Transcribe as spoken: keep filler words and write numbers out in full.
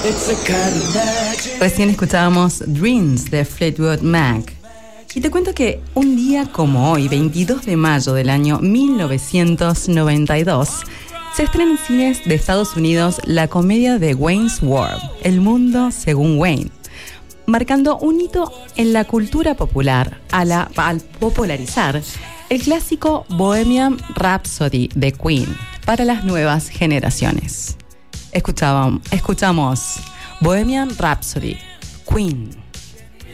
Recién escuchábamos Dreams de Fleetwood Mac. Y te cuento que un día como hoy, veintidós de mayo del año mil novecientos noventa y dos, se estrena en cines de Estados Unidos la comedia de Wayne's World, El Mundo Según Wayne, marcando un hito en la cultura popular a la, al popularizar el clásico Bohemian Rhapsody de Queen para las nuevas generaciones. Escuchábamos, escuchamos Bohemian Rhapsody, Queen.